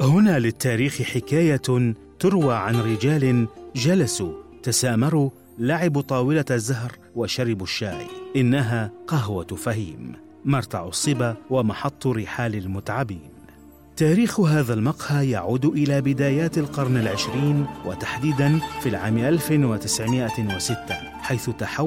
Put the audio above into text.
هنا للتاريخ حكاية تروى عن رجال جلسوا تسامروا لعبوا طاولة الزهر وشربوا الشاي. إنها قهوة فهيم، مرتع الصبا ومحط رحال المتعبين. تاريخ هذا المقهى يعود إلى بدايات القرن العشرين، وتحديداً في العام 1906، حيث تحول